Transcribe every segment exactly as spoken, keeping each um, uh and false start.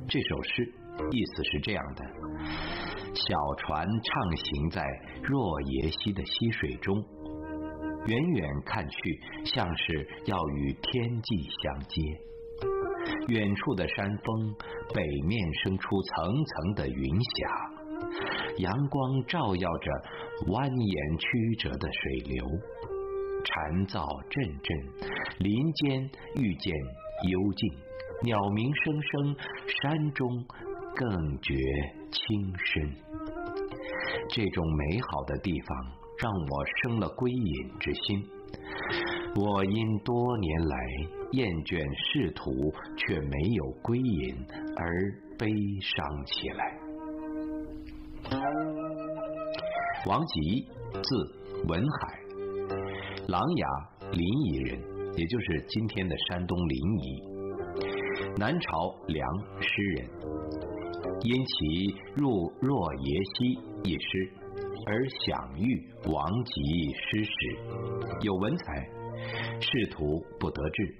这首诗意思是这样的：小船畅行在若耶溪的溪水中，远远看去像是要与天际相接。远处的山峰北面生出层层的云霞，阳光照耀着蜿蜒曲折的水流，蝉噪阵阵，林间遇见幽静，鸟鸣声声，山中更觉清深。这种美好的地方让我生了归隐之心，我因多年来厌倦仕途却没有归隐而悲伤起来。王吉，字文海，琅琊临沂人，也就是今天的山东临沂，南朝梁诗人，因其入若耶溪一诗而享誉王吉诗史，有文采，仕途不得志。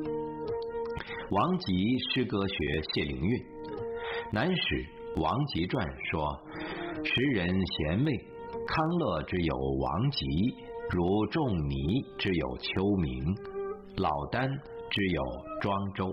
王吉诗歌学谢灵运，南史王吉传说，时人贤位，康乐之有王吉，如仲尼之有丘明，老聃之有庄周。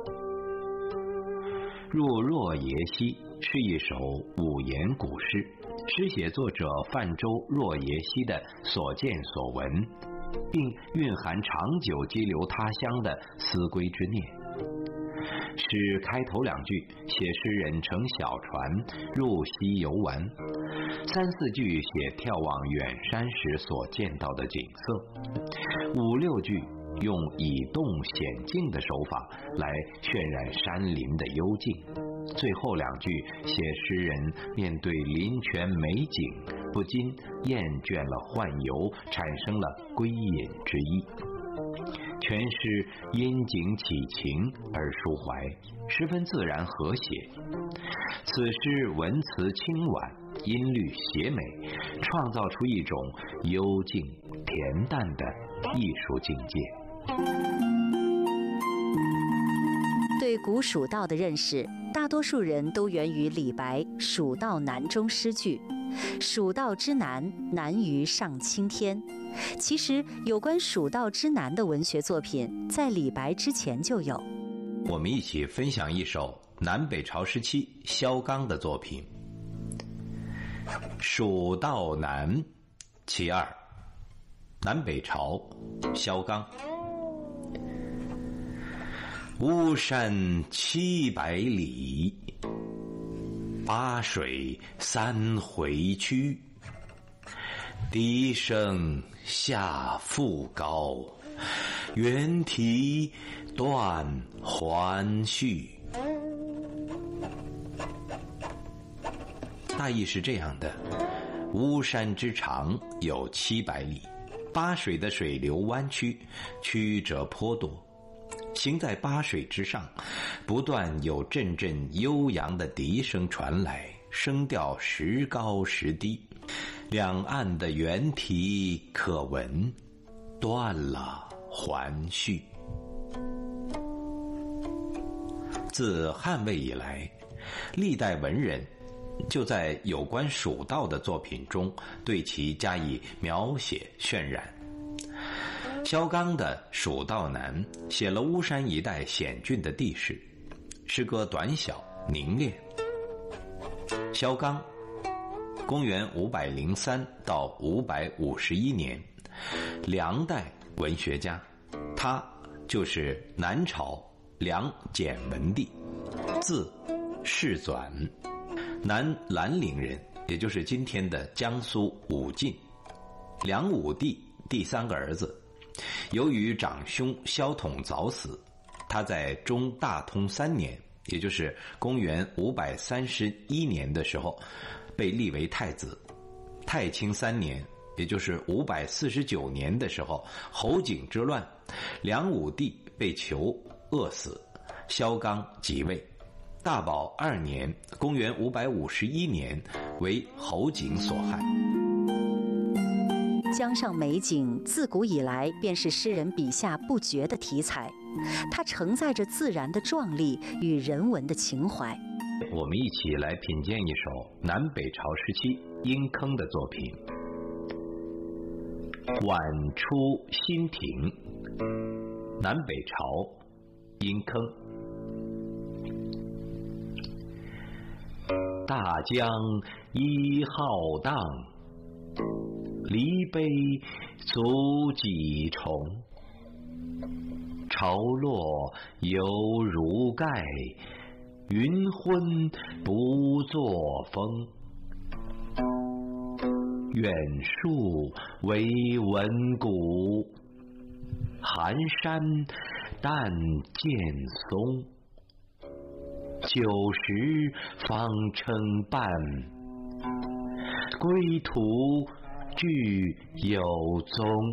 入若耶溪是一首五言古诗，诗写作者泛舟若耶溪的所见所闻，并蕴含长久激流他乡的思归之念。诗开头两句写诗人乘小船入溪游玩，三四句写眺望远山时所见到的景色，五六句用以动显静的手法来渲染山林的幽静，最后两句写诗人面对林泉美景，不禁厌倦了宦游，产生了归隐之意。全诗因景起情而抒怀，十分自然和谐。此诗文辞清婉，音律协美，创造出一种幽静恬淡的艺术境界。 对古蜀道的认识，大多数人都源于李白《蜀道难》中诗句：“蜀道之难，难于上青天。”其实，有关蜀道之难的文学作品，在李白之前就有。 我们一起分享一首南北朝时期萧纲的作品《蜀道难》其二。南北朝，萧纲。巫山七百里，八水三回曲。笛声下复高，猿啼断还续。大意是这样的：巫山之长有七百里，八水的水流弯曲，曲折颇多。行在八水之上，不断有阵阵悠扬的笛声传来，声调时高时低，两岸的猿啼可闻，断了还续。自汉魏以来，历代文人就在有关蜀道的作品中对其加以描写渲染。萧纲的《蜀道难》写了巫山一带险峻的地势，诗歌短小凝练。萧纲，公元五百零三到五百五十一年，梁代文学家，他就是南朝梁简文帝，字世纂，南兰陵人，也就是今天的江苏武进。梁武帝第三个儿子，由于长兄萧统早死，他在中大通三年，也就是公元五百三十一年的时候，被立为太子。太清三年，也就是五百四十九年的时候，侯景之乱，梁武帝被囚饿死，萧纲即位。大宝二年，公元五百五十一年，为侯景所害。 江上美景自古以来便是诗人笔下不绝的题材， 它承载着自然的壮丽与人文的情怀。 我们一起来品鉴一首南北朝时期殷坑的作品《晚出新亭》。南北朝殷坑。大江一浩荡，离悲足几重。潮落犹如盖，云昏不作风。远树为文骨，寒山淡见松。九十方称半，归途俱有踪。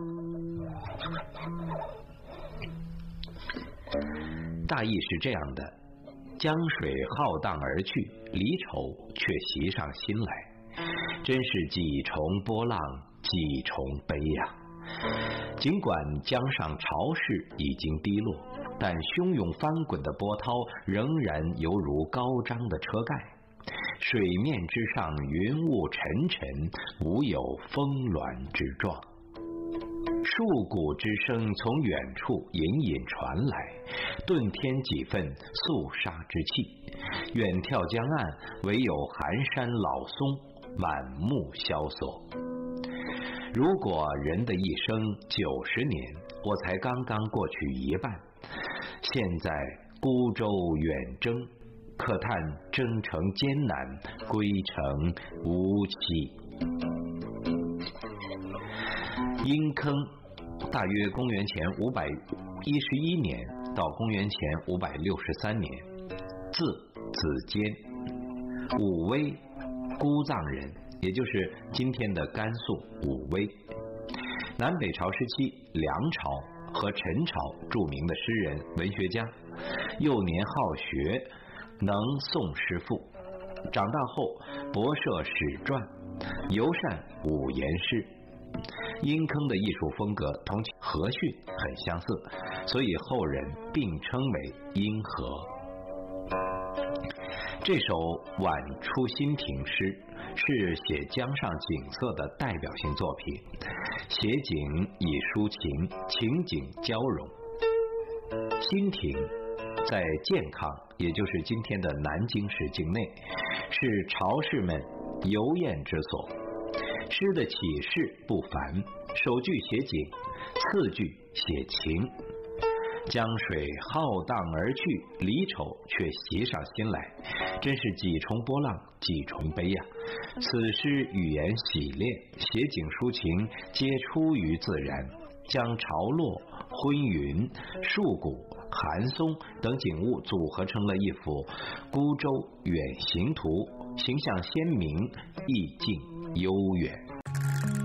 大意是这样的：江水浩荡而去，离愁却袭上心来，真是几重波浪几重悲呀！尽管江上潮势已经低落，但汹涌翻滚的波涛仍然犹如高张的车盖，水面之上云雾沉沉，无有峰峦之状。树鼓之声从远处隐隐传来，顿添几分肃杀之气。远眺江岸，唯有寒山老松满目萧索。如果人的一生九十年，我才刚刚过去一半，现在孤舟远征，可叹征程艰难，归程无期。殷坑大约公元前五百一十一年到公元前五百六十三年，字子坚，武威姑臧人，也就是今天的甘肃武威。南北朝时期梁朝和陈朝著名的诗人文学家，幼年好学，能诵诗赋，长大后博涉史传，尤善五言诗。殷坑的艺术风格同和逊很相似，所以后人并称为殷和。这首《晚出新亭》诗是写江上景色的代表性作品，写景以抒情，情景交融。新亭在建康，也就是今天的南京市境内，是朝士们游宴之所。诗的起势不凡，首句写景，次句写情。江水浩荡而去，离愁却袭上心来，真是几重波浪几重悲呀！此诗语言洗练，写景抒情，皆出于自然，将潮落、昏云、树谷、寒松等景物组合成了一幅孤舟远行图，形象鲜明，意境悠远。